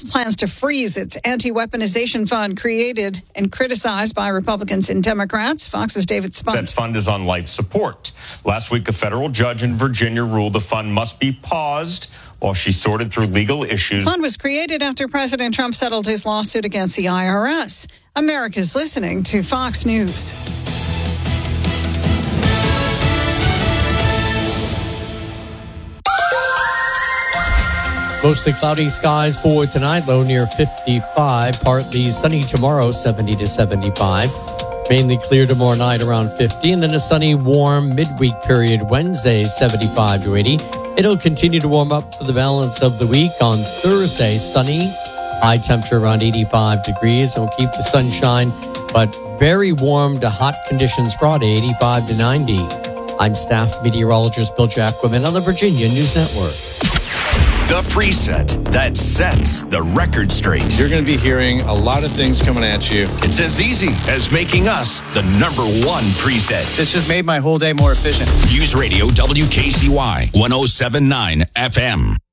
plans to freeze its anti-weaponization fund created and criticized by Republicans and Democrats. Fox's David Spunt. That fund is on life support. Last week, a federal judge in Virginia ruled the fund must be paused while she sorted through legal issues. The fund was created after President Trump settled his lawsuit against the IRS. America's listening to Fox News. Mostly cloudy skies for tonight, low near 55. Partly sunny tomorrow, 70 to 75. Mainly clear tomorrow night around 50. And then a sunny, warm midweek period Wednesday, 75 to 80. It'll continue to warm up for the balance of the week. On Thursday, sunny, high temperature around 85 degrees. And we'll keep the sunshine, but very warm to hot conditions Friday, 85 to 90. I'm staff meteorologist Bill Jacquemin on the Virginia News Network. The preset that sets the record straight. You're going to be hearing a lot of things coming at you. It's as easy as making us the number one preset. It's just made my whole day more efficient. News Radio WKCY 107.9 FM.